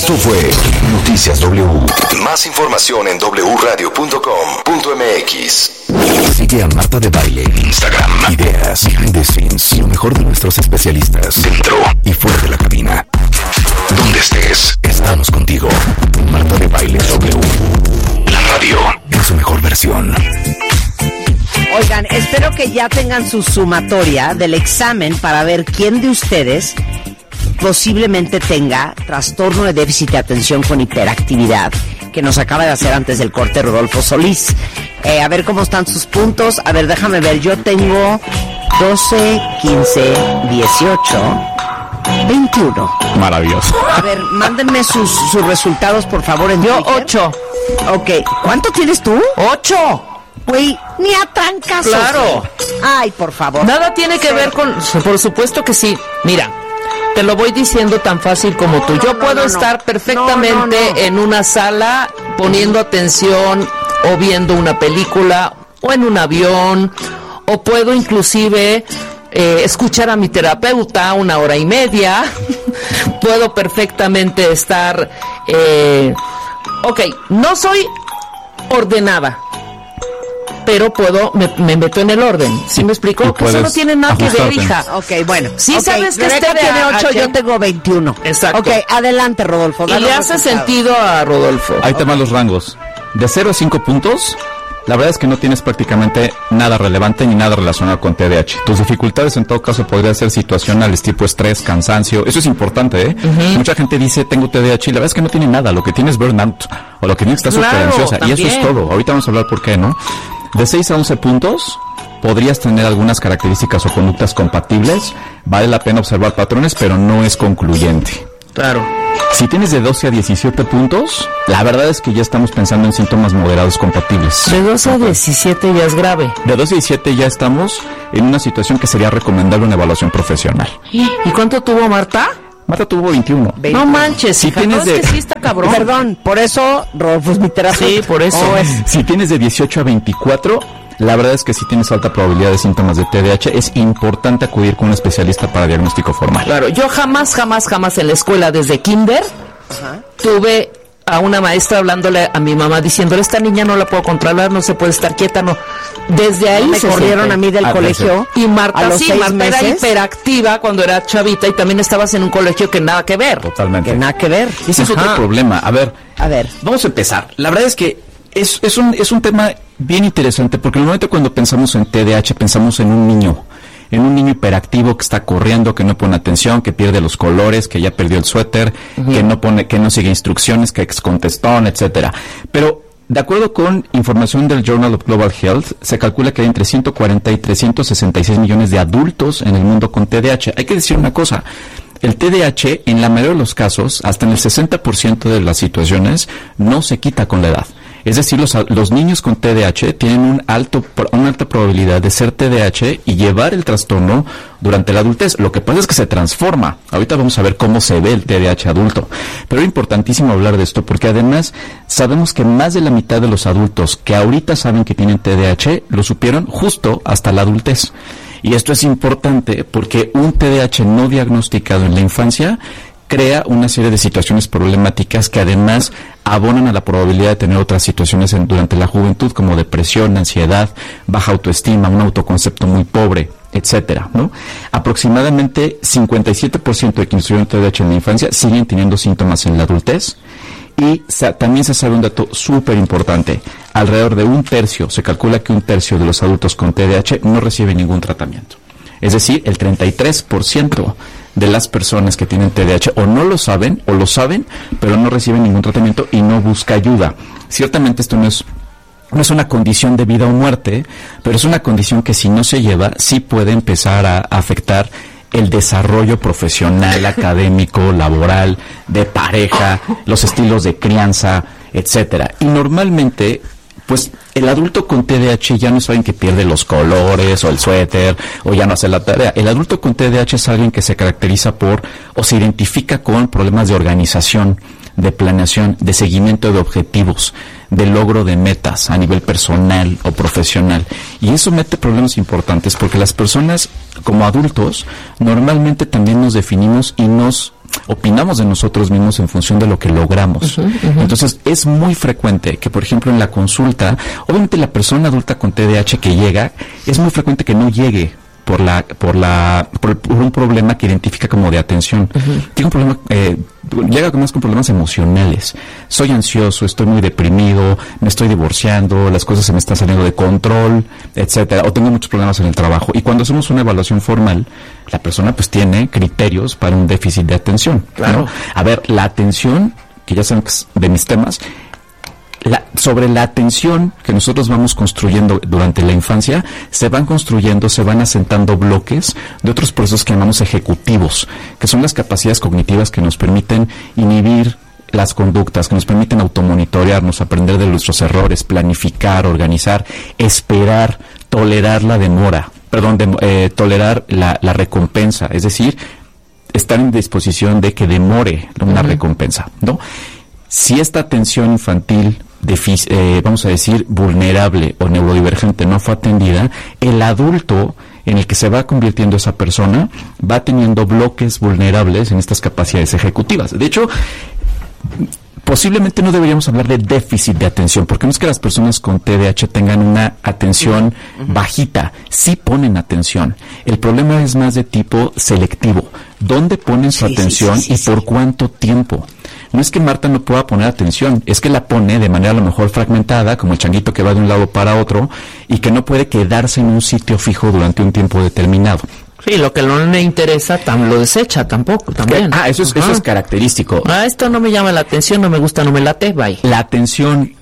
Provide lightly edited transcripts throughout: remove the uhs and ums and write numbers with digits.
Esto fue Noticias W. Más información en wradio.com.mx. Sigue a Marta de Baile en Instagram. Ideas, behind the scenes y lo mejor de nuestros especialistas dentro y fuera de la cabina. Donde estés, estamos contigo. Marta de Baile W. La radio en su mejor versión. Oigan, espero que ya tengan su sumatoria del examen para ver quién de ustedes posiblemente tenga trastorno de déficit de atención con hiperactividad, que nos acaba de hacer antes del corte Rodolfo Solís. A ver cómo están sus puntos. A ver, déjame ver. Yo tengo 12, 15, 18, 21. Maravilloso. A ver, mándenme sus resultados, por favor, en Yo Twitter. 8. Ok. ¿Cuánto tienes tú? 8. Güey, ni a trancazos. Claro. Ay, por favor. Nada tiene que ver con... Por supuesto que sí. Mira, te lo voy diciendo tan fácil como tú. Yo puedo estar perfectamente en una sala poniendo atención o viendo una película o en un avión, o puedo inclusive escuchar a mi terapeuta 1 hora y media. Puedo perfectamente estar... no soy ordenada, pero me meto en el orden. ¿Sí me explico? Que eso no tiene nada que ver, hija. Ok, bueno. Sí, okay, sabes que Rebeca tiene 8, yo tengo 21. Exacto. Ok, adelante, Rodolfo. Y le hace sentido a Rodolfo. Ahí te van los rangos. De 0 a 5 puntos, la verdad es que no tienes prácticamente nada relevante ni nada relacionado con TDAH. Tus dificultades en todo caso podrían ser situacionales, tipo estrés, cansancio. Eso es importante, ¿eh? Uh-huh. Mucha gente dice, tengo TDAH, y la verdad es que no tiene nada. Lo que tiene es burnout, o lo que tiene es estar súper ansiosa. Y eso es todo. Ahorita vamos a hablar por qué, ¿no? De 6 a 11 puntos, podrías tener algunas características o conductas compatibles. Vale la pena observar patrones, pero no es concluyente. Claro. Si tienes de 12 a 17 puntos, la verdad es que ya estamos pensando en síntomas moderados compatibles. De 12 a 17 ya es grave. De 12 a 17 ya estamos en una situación que sería recomendable una evaluación profesional. ¿Y cuánto tuvo Marta? Marta tuvo 21. No manches, si hija, tienes que sí está cabrón. Perdón, por eso Rodolfo es mi terapeuta. Sí, por eso. Si tienes de 18 a 24, la verdad es que si tienes alta probabilidad de síntomas de TDAH, es importante acudir con un especialista para diagnóstico formal. Claro, yo jamás en la escuela, desde kinder, tuve a una maestra hablándole a mi mamá, diciéndole, esta niña no la puedo controlar, no se puede estar quieta, no. Desde ahí me corrieron a mí del colegio. Y Marta, Marta era meses. Hiperactiva cuando era chavita, y también estabas en un colegio que nada que ver. Totalmente. Que nada que ver. Ese es otro problema. A ver, vamos a empezar. La verdad es que es un tema bien interesante, porque normalmente cuando pensamos en TDAH pensamos en un niño hiperactivo que está corriendo, que no pone atención, que pierde los colores, que ya perdió el suéter, que no sigue instrucciones, que es contestón, etcétera. Pero de acuerdo con información del Journal of Global Health, se calcula que hay entre 140 y 366 millones de adultos en el mundo con TDAH. Hay que decir una cosa. El TDAH, en la mayoría de los casos, hasta en el 60% de las situaciones, no se quita con la edad. Es decir, los niños con TDAH tienen una alta probabilidad de ser TDAH y llevar el trastorno durante la adultez. Lo que pasa es que se transforma. Ahorita vamos a ver cómo se ve el TDAH adulto. Pero es importantísimo hablar de esto porque además sabemos que más de la mitad de los adultos que ahorita saben que tienen TDAH lo supieron justo hasta la adultez. Y esto es importante porque un TDAH no diagnosticado en la infancia crea una serie de situaciones problemáticas que además abonan a la probabilidad de tener otras situaciones durante la juventud, como depresión, ansiedad, baja autoestima, un autoconcepto muy pobre, etcétera, ¿no? Aproximadamente 57% de quienes tuvieron TDAH en la infancia siguen teniendo síntomas en la adultez. Y también se sabe un dato súper importante. Alrededor de se calcula que 1/3 de los adultos con TDAH no reciben ningún tratamiento. Es decir, el 33% de las personas que tienen TDAH o no lo saben, o lo saben, pero no reciben ningún tratamiento y no busca ayuda. Ciertamente esto no es una condición de vida o muerte, pero es una condición que si no se lleva, sí puede empezar a afectar el desarrollo profesional, académico, laboral, de pareja, los estilos de crianza, etcétera. Y normalmente, pues, el adulto con TDAH ya no es alguien que pierde los colores o el suéter o ya no hace la tarea. El adulto con TDAH es alguien que se caracteriza por o se identifica con problemas de organización, de planeación, de seguimiento de objetivos, de logro de metas a nivel personal o profesional. Y eso mete problemas importantes porque las personas como adultos normalmente también nos definimos y nos opinamos de nosotros mismos en función de lo que logramos. Entonces, es muy frecuente que, por ejemplo, en la consulta, obviamente la persona adulta con TDAH que llega, es muy frecuente que no llegue por un problema que identifica como de atención. Tiene un problema, llega más con problemas emocionales. Soy ansioso, estoy muy deprimido, me estoy divorciando, las cosas se me están saliendo de control, etcétera, o tengo muchos problemas en el trabajo. Y cuando hacemos una evaluación formal, la persona pues tiene criterios para un déficit de atención. Claro. ¿No? A ver, la atención, que ya saben que es de mis temas, sobre la atención que nosotros vamos construyendo durante la infancia, se van asentando bloques de otros procesos que llamamos ejecutivos, que son las capacidades cognitivas que nos permiten inhibir las conductas, que nos permiten automonitorearnos, aprender de nuestros errores, planificar, organizar, esperar, tolerar la demora, tolerar la recompensa, es decir, estar en disposición de que demore una recompensa, ¿no? Si esta atención infantil, vamos a decir, vulnerable o neurodivergente no fue atendida, el adulto en el que se va convirtiendo esa persona va teniendo bloques vulnerables en estas capacidades ejecutivas. De hecho, posiblemente no deberíamos hablar de déficit de atención, porque no es que las personas con TDAH tengan una atención bajita, sí ponen atención. El problema es más de tipo selectivo. ¿Dónde ponen su atención y por cuánto tiempo? No es que Marta no pueda poner atención, es que la pone de manera a lo mejor fragmentada, como el changuito que va de un lado para otro, y que no puede quedarse en un sitio fijo durante un tiempo determinado. Sí, lo que no le interesa lo desecha tampoco, también. Eso es característico. Esto no me llama la atención, no me gusta, no me late, bye. La atención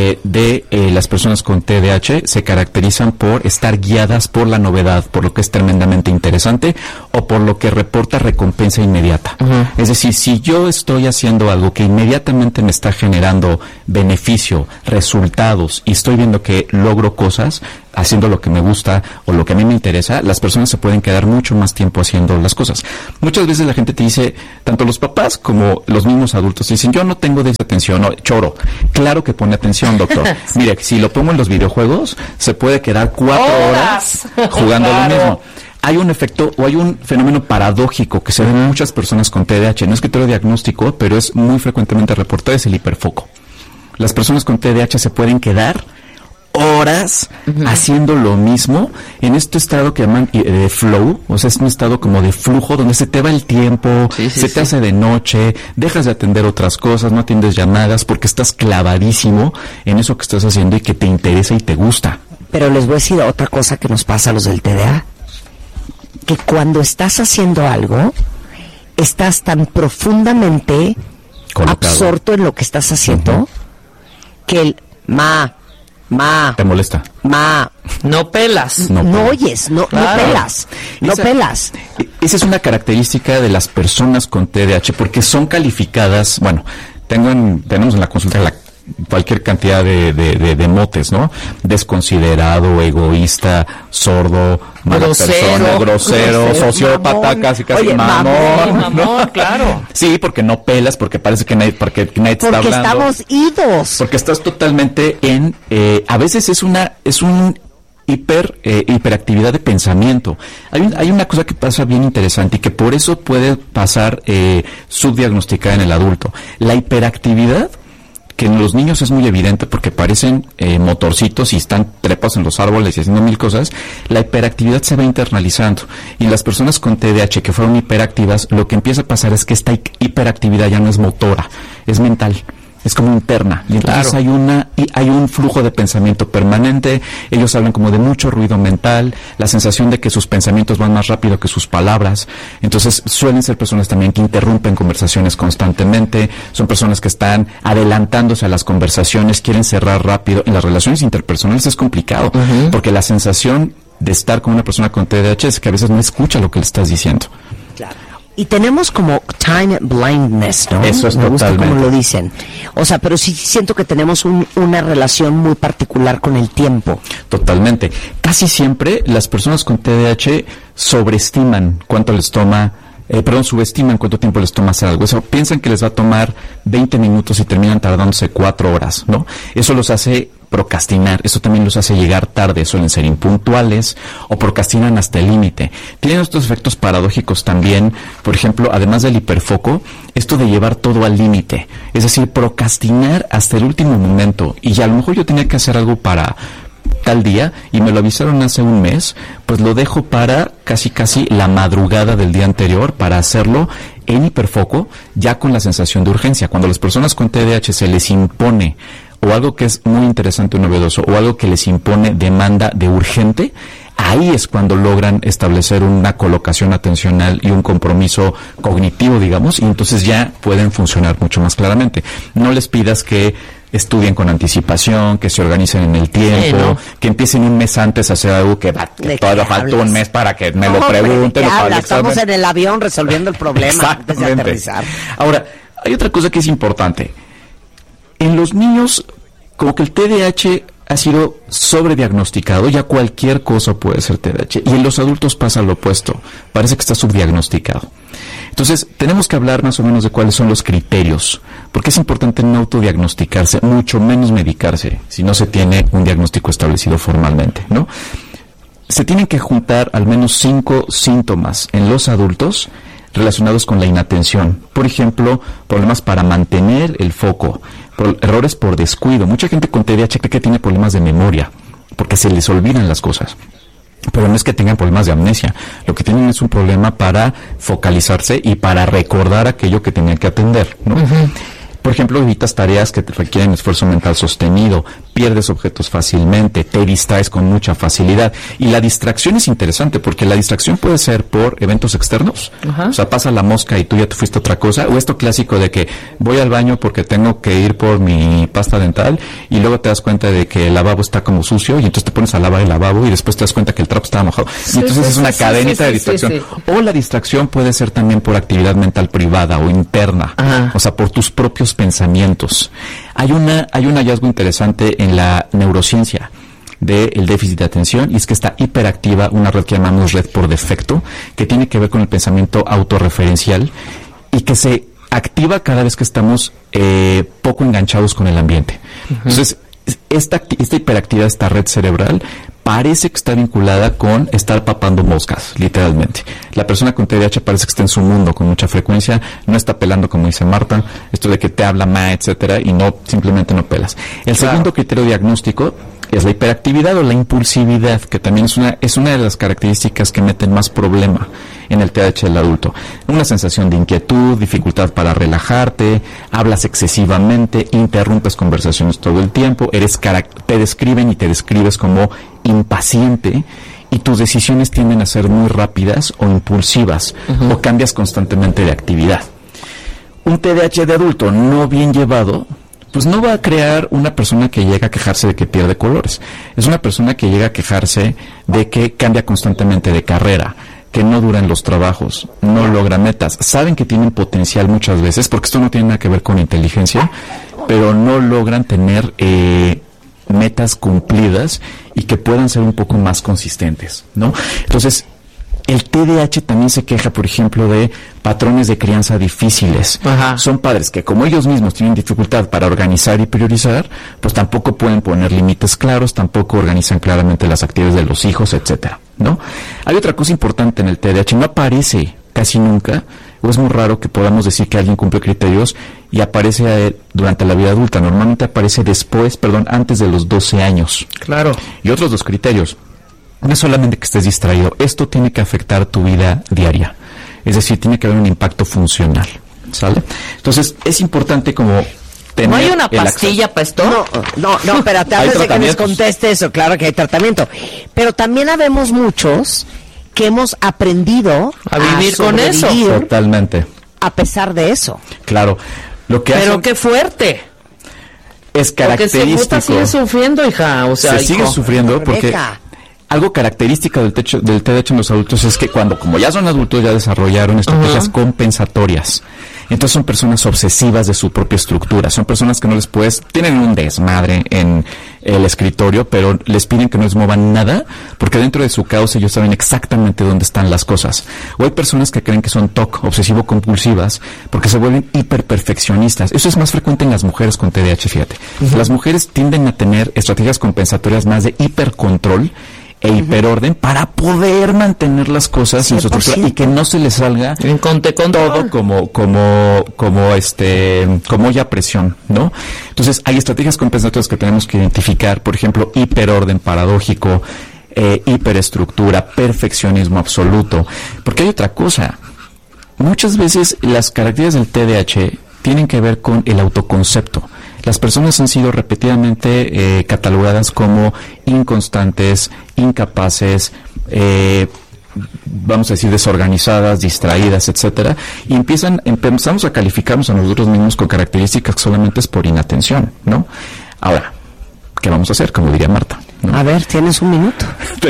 de las personas con TDAH se caracterizan por estar guiadas por la novedad, por lo que es tremendamente interesante o por lo que reporta recompensa inmediata. Es decir, si yo estoy haciendo algo que inmediatamente me está generando beneficio, resultados y estoy viendo que logro cosas, haciendo lo que me gusta o lo que a mí me interesa, las personas se pueden quedar mucho más tiempo haciendo las cosas. Muchas veces la gente te dice, tanto los papás como los mismos adultos, dicen, yo no tengo desatención, no, choro. Claro que pone atención, doctor. Sí. Mire, si lo pongo en los videojuegos, se puede quedar 4 horas jugando lo mismo. Hay un efecto o hay un fenómeno paradójico que se ve en muchas personas con TDAH. No es criterio diagnóstico, pero es muy frecuentemente reportado, es el hiperfoco. Las personas con TDAH se pueden quedar horas haciendo lo mismo en este estado que llaman de flow, o sea, es un estado como de flujo donde se te va el tiempo, se te hace de noche, dejas de atender otras cosas, no atiendes llamadas porque estás clavadísimo en eso que estás haciendo y que te interesa y te gusta. Pero les voy a decir otra cosa que nos pasa a los del TDA, que cuando estás haciendo algo, estás tan profundamente absorto en lo que estás haciendo que el te molesta. No pelas. No oyes, no pelas. No pelas. Esa es una característica de las personas con TDAH porque son calificadas, bueno, tenemos en la consulta cualquier cantidad de motes, ¿no? Desconsiderado, egoísta, sordo, mala persona, grosero, sociópata, casi mamón, claro. Sí, porque no pelas, porque parece que nadie te está hablando. Porque estamos idos. Porque estás totalmente a veces es un hiperactividad de pensamiento. Hay una cosa que pasa bien interesante y que por eso puede pasar subdiagnosticada en el adulto. La hiperactividad, que en los niños es muy evidente porque parecen motorcitos y están trepados en los árboles y haciendo mil cosas, la hiperactividad se va internalizando. Y las personas con TDAH que fueron hiperactivas, lo que empieza a pasar es que esta hiperactividad ya no es motora, es mental. Es como interna, y entonces hay un flujo de pensamiento permanente. Ellos hablan como de mucho ruido mental, la sensación de que sus pensamientos van más rápido que sus palabras. Entonces suelen ser personas también que interrumpen conversaciones constantemente, son personas que están adelantándose a las conversaciones, quieren cerrar rápido. En las relaciones interpersonales es complicado, porque la sensación de estar con una persona con TDAH es que a veces no escucha lo que le estás diciendo. Claro. Y tenemos como time blindness, ¿no? Eso es Me gusta totalmente. como lo dicen. O sea, pero sí siento que tenemos una relación muy particular con el tiempo. Totalmente. Casi siempre las personas con TDAH sobreestiman cuánto les toma subestiman cuánto tiempo les toma hacer algo. Eso, piensan que les va a tomar 20 minutos y terminan tardándose 4 horas, ¿no? Eso los hace procrastinar, eso también los hace llegar tarde, suelen ser impuntuales o procrastinan hasta el límite. Tienen estos efectos paradójicos también, por ejemplo, además del hiperfoco, esto de llevar todo al límite, es decir, procrastinar hasta el último momento. Y ya a lo mejor yo tenía que hacer algo para tal día y me lo avisaron hace un mes, pues lo dejo para casi la madrugada del día anterior para hacerlo en hiperfoco, ya con la sensación de urgencia. Cuando a las personas con TDAH se les impone o algo que es muy interesante o novedoso o algo que les impone demanda de urgente, ahí es cuando logran establecer una colocación atencional y un compromiso cognitivo, digamos, y entonces ya pueden funcionar mucho más claramente. No les pidas que estudien con anticipación, que se organicen en el tiempo, que empiecen un mes antes a hacer algo que todavía falta un mes para que me lo pregunten. Estamos en el avión resolviendo el problema antes de aterrizar. Ahora, hay otra cosa que es importante. En los niños, como que el TDAH ha sido sobrediagnosticado, ya cualquier cosa puede ser TDAH, y en los adultos pasa lo opuesto, parece que está subdiagnosticado. Entonces, tenemos que hablar más o menos de cuáles son los criterios, porque es importante no autodiagnosticarse, mucho menos medicarse, si no se tiene un diagnóstico establecido formalmente, ¿no? Se tienen que juntar al menos 5 síntomas en los adultos relacionados con la inatención. Por ejemplo, problemas para mantener el foco, errores por descuido. Mucha gente con TDAH cree que tiene problemas de memoria, porque se les olvidan las cosas. Pero no es que tengan problemas de amnesia. Lo que tienen es un problema para focalizarse y para recordar aquello que tenían que atender, ¿no? Uh-huh. Por ejemplo, evitas tareas que te requieren esfuerzo mental sostenido, pierdes objetos fácilmente, te distraes con mucha facilidad. Y la distracción es interesante, porque la distracción puede ser por eventos externos. Uh-huh. O sea, pasa la mosca y tú ya te fuiste a otra cosa. O esto clásico de que voy al baño porque tengo que ir por mi pasta dental y luego te das cuenta de que el lavabo está como sucio y entonces te pones a lavar el lavabo y después te das cuenta que el trapo estaba mojado. Y entonces es una cadenita de distracción. O la distracción puede ser también por actividad mental privada o interna. Uh-huh. O sea, por tus propios pensamientos. Hay un hallazgo interesante en la neurociencia del déficit de atención, y es que está hiperactiva una red que llamamos red por defecto, que tiene que ver con el pensamiento autorreferencial y que se activa cada vez que estamos poco enganchados con el ambiente. Uh-huh. Entonces, esta hiperactividad, esta red cerebral, parece que está vinculada con estar papando moscas, literalmente. La persona con TDAH parece que está en su mundo con mucha frecuencia, no está pelando, como dice Marta, esto de que te habla más, etcétera, y simplemente no pelas. El segundo criterio diagnóstico es la hiperactividad o la impulsividad, que también es una de las características que meten más problema en el TDAH del adulto. Una sensación de inquietud, dificultad para relajarte, hablas excesivamente, interrumpes conversaciones todo el tiempo, te describen y te describes como impaciente, y tus decisiones tienden a ser muy rápidas o impulsivas, uh-huh, o cambias constantemente de actividad. Un TDAH de adulto no bien llevado, pues no va a crear una persona que llega a quejarse de que pierde colores. Es una persona que llega a quejarse de que cambia constantemente de carrera, que no duran los trabajos, no logra metas. Saben que tienen potencial muchas veces, porque esto no tiene nada que ver con inteligencia, pero no logran tener metas cumplidas y que puedan ser un poco más consistentes, ¿no? Entonces, el TDAH también se queja, por ejemplo, de patrones de crianza difíciles. Ajá. Son padres que, como ellos mismos tienen dificultad para organizar y priorizar, pues tampoco pueden poner límites claros, tampoco organizan claramente las actividades de los hijos, etcétera, ¿no? Hay otra cosa importante en el TDAH, no aparece casi nunca, o es muy raro que podamos decir que alguien cumple criterios y aparece durante la vida adulta. Normalmente aparece antes de los 12 años. Claro. Y otros dos criterios. No es solamente que estés distraído, esto tiene que afectar tu vida diaria. Es decir, tiene que haber un impacto funcional, ¿sale? Entonces, es importante como tener... ¿No hay una pastilla para esto? No, espérate, antes de que nos conteste eso, claro que hay tratamiento. Pero también habemos muchos que hemos aprendido a vivir con eso. Totalmente. A pesar de eso. Claro. Pero qué fuerte. Es característico. Porque sigue sufriendo, hija. O sea, sigue sufriendo porque Algo característico del TDAH en los adultos es que como ya son adultos, ya desarrollaron estrategias compensatorias. Entonces son personas obsesivas de su propia estructura. Son personas que no les tienen un desmadre en el escritorio, pero les piden que no les muevan nada, porque dentro de su caos ellos saben exactamente dónde están las cosas. O hay personas que creen que son TOC, obsesivo-compulsivas, porque se vuelven hiperperfeccionistas. Eso es más frecuente en las mujeres con TDAH, fíjate. Las mujeres tienden a tener estrategias compensatorias más de hipercontrol e hiperorden para poder mantener las cosas en su estructura y que no se les salga todo como olla a presión, ¿no? Entonces hay estrategias compensatorias que tenemos que identificar, por ejemplo, hiperorden paradójico, hiperestructura, perfeccionismo absoluto, porque hay otra cosa. Muchas veces las características del TDAH tienen que ver con el autoconcepto. Las personas han sido repetidamente catalogadas como inconstantes, incapaces, vamos a decir desorganizadas, distraídas, etcétera, y empezamos a calificarnos a nosotros mismos con características que solamente es por inatención, ¿no? Ahora, ¿qué vamos a hacer? Como diría Marta, ¿no? A ver, tienes un minuto.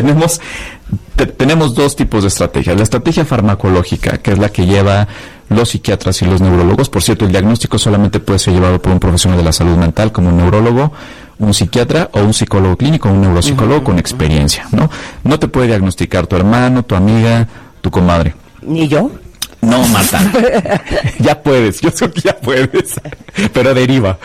Tenemos dos tipos de estrategias. La estrategia farmacológica, que es la que lleva los psiquiatras y los neurólogos. Por cierto, el diagnóstico solamente puede ser llevado por un profesional de la salud mental, como un neurólogo, un psiquiatra o un psicólogo clínico, un neuropsicólogo con experiencia, ¿no? No te puede diagnosticar tu hermano, tu amiga, tu comadre. ¿Ni yo? No, Marta. Ya puedes, yo sé que ya puedes, pero deriva.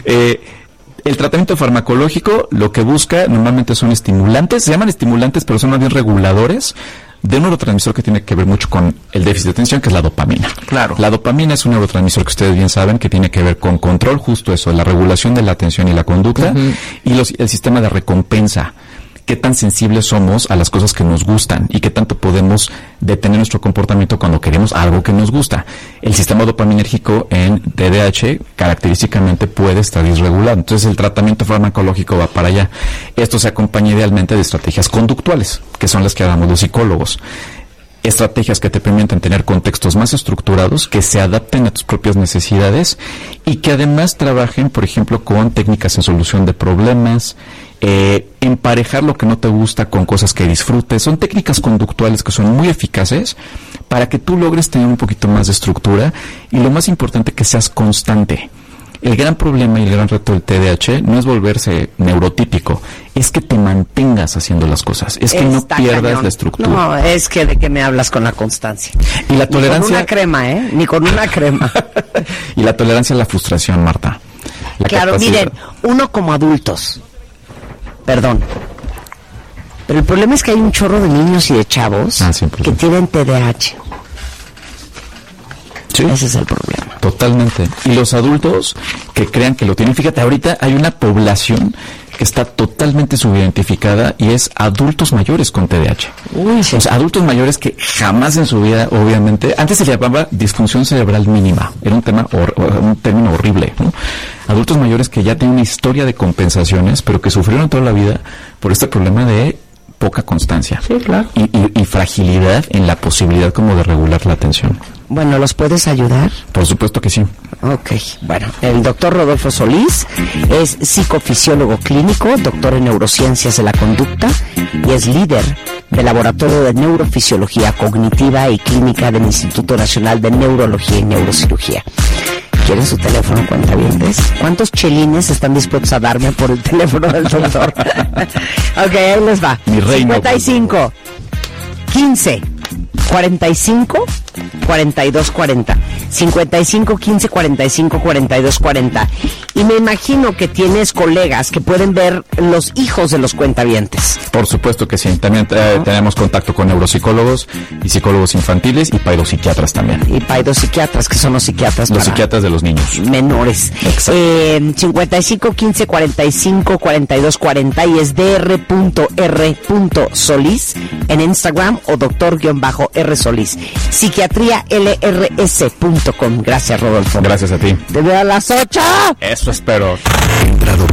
El tratamiento farmacológico lo que busca normalmente son estimulantes, se llaman estimulantes, pero son más bien reguladores de un neurotransmisor que tiene que ver mucho con el déficit de atención, que es la dopamina. Claro. La dopamina es un neurotransmisor que ustedes bien saben que tiene que ver con control, justo eso, la regulación de la atención y la conducta, y el sistema de recompensa. Qué tan sensibles somos a las cosas que nos gustan y qué tanto podemos detener nuestro comportamiento cuando queremos algo que nos gusta. El sistema dopaminérgico en TDAH característicamente puede estar disregulado. Entonces el tratamiento farmacológico va para allá. Esto se acompaña idealmente de estrategias conductuales, que son las que hablamos los psicólogos. Estrategias que te permiten tener contextos más estructurados, que se adapten a tus propias necesidades y que además trabajen, por ejemplo, con técnicas en solución de problemas, emparejar lo que no te gusta con cosas que disfrutes. Son técnicas conductuales que son muy eficaces para que tú logres tener un poquito más de estructura y lo más importante, que seas constante. El gran problema y el gran reto del TDAH no es volverse neurotípico, es que te mantengas haciendo las cosas, es que no pierdas la estructura. No, es que de qué me hablas con la constancia. Y la tolerancia... Ni con una crema, ni con una crema. Y la tolerancia a la frustración, Marta. Claro, miren, uno como adultos, perdón, pero el problema es que hay un chorro de niños y de chavos que tienen TDAH. Sí. Ese es el problema. Totalmente. Y los adultos que crean que lo tienen. Fíjate, ahorita hay una población que está totalmente subidentificada y es adultos mayores con TDAH. Uy, sí. O sea, adultos mayores que jamás en su vida, obviamente, antes se llamaba disfunción cerebral mínima. Era un término horrible, ¿no? Adultos mayores que ya tienen una historia de compensaciones, pero que sufrieron toda la vida por este problema de poca constancia. Sí, claro. Y fragilidad en la posibilidad como de regular la atención. Bueno, ¿los puedes ayudar? Por supuesto que sí. Ok, bueno, el doctor Rodolfo Solís es psicofisiólogo clínico, doctor en neurociencias de la conducta y es líder del Laboratorio de Neurofisiología Cognitiva y Clínica del Instituto Nacional de Neurología y Neurocirugía. ¿Quieren su teléfono, cuentavientes? ¿Cuántos chelines están dispuestos a darme por el teléfono del doctor? Ok, ahí les va. Mi reino. 55 15 45 42 40. 55 15 45 42 40. Y me imagino que tienes colegas que pueden ver los hijos de los cuentavientes. Por supuesto que sí. También tenemos contacto con neuropsicólogos y psicólogos infantiles y paidopsiquiatras también. Y paidopsiquiatras, que son los psiquiatras. Los psiquiatras de los niños. Menores. Exacto. 55 15 45 42 40 y es dr.r.solís en Instagram o doctor-r Solís. Psiquiatrialrs.com. Gracias, Rodolfo. Gracias a ti. Te veo a las 8. Eso espero. Entra a